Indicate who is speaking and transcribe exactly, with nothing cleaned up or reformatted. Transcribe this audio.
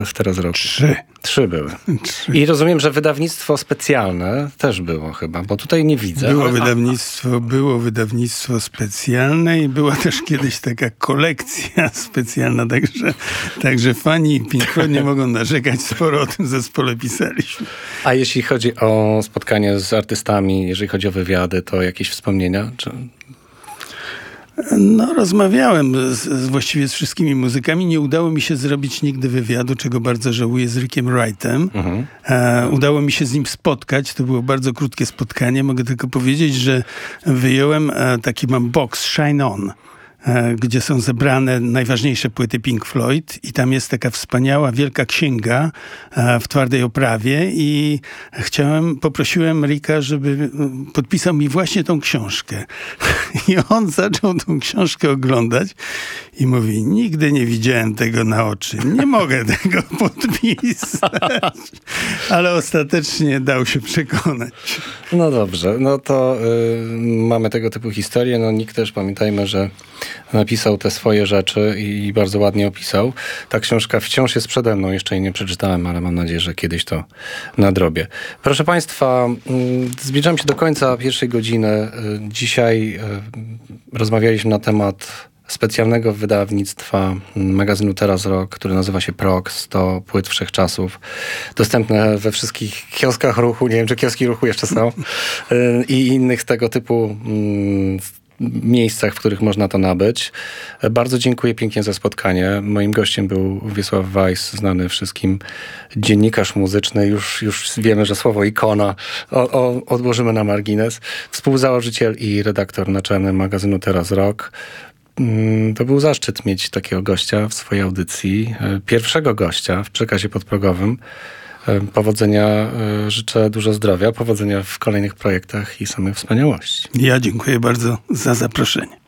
Speaker 1: w teraz roku?
Speaker 2: Trzy.
Speaker 1: Trzy były.
Speaker 2: Trzy.
Speaker 1: I rozumiem, że wydawnictwo specjalne też było chyba, bo tutaj nie widzę.
Speaker 2: Było
Speaker 1: ale...
Speaker 2: wydawnictwo, było wydawnictwo specjalne i była też kiedyś taka kolekcja specjalna, także, także fani Pink Floyd nie mogą narzekać, sporo o tym zespole pisaliśmy.
Speaker 1: A jeśli chodzi o spotkanie z artystami, jeżeli chodzi o wywiady, to jakieś wspomnienia? Czy...
Speaker 2: No, rozmawiałem z, z właściwie z wszystkimi muzykami. Nie udało mi się zrobić nigdy wywiadu, czego bardzo żałuję, z Rickiem Wrightem. Mhm. E, udało mi się z nim spotkać. To było bardzo krótkie spotkanie. Mogę tylko powiedzieć, że wyjąłem e, taki mam box Shine On, e, gdzie są zebrane najważniejsze płyty Pink Floyd i tam jest taka wspaniała, wielka księga e, w twardej oprawie i chciałem, poprosiłem Ricka, żeby podpisał mi właśnie tą książkę. I on zaczął tą książkę oglądać i mówi, nigdy nie widziałem tego na oczy. Nie mogę tego podpisać. Ale ostatecznie dał się przekonać.
Speaker 1: No dobrze, no to y, mamy tego typu historie. No Nick też, pamiętajmy, że napisał te swoje rzeczy i, i bardzo ładnie opisał. Ta książka wciąż jest przede mną, jeszcze jej nie przeczytałem, ale mam nadzieję, że kiedyś to nadrobię. Proszę Państwa, y, zbliżam się do końca pierwszej godziny. Y, dzisiaj y, rozmawialiśmy na temat specjalnego wydawnictwa magazynu Teraz Rock, który nazywa się Prox. To płyt wszechczasów. Dostępne we wszystkich kioskach ruchu. Nie wiem, czy kioski ruchu jeszcze są. I innych tego typu miejscach, w których można to nabyć. Bardzo dziękuję pięknie za spotkanie. Moim gościem był Wiesław Weiss, znany wszystkim dziennikarz muzyczny. Już, już wiemy, że słowo ikona o, o, odłożymy na margines. Współzałożyciel i redaktor naczelny magazynu Teraz Rock. To był zaszczyt mieć takiego gościa w swojej audycji. Pierwszego gościa w przekazie podprogowym. Powodzenia życzę, dużo zdrowia, powodzenia w kolejnych projektach i samych wspaniałości.
Speaker 2: Ja dziękuję bardzo za zaproszenie.